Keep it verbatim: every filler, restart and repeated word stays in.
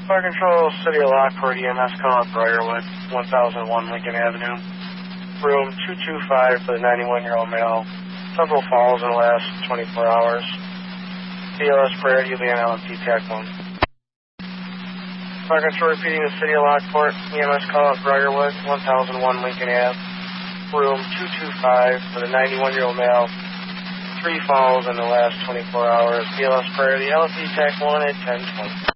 Fire Control, City of Lockport, E M S call at Briarwood, one thousand one Lincoln Avenue. Room two two five for the ninety-one-year-old male. Several falls in the last twenty-four hours. B L S priority, you'll be on L M P TAC one. Fire Control repeating the City of Lockport, E M S call at Briarwood, one thousand one Lincoln Avenue. Room two two five for the ninety-one-year-old male. Three falls in the last twenty-four hours. B L S priority, L M P TAC one at ten twenty.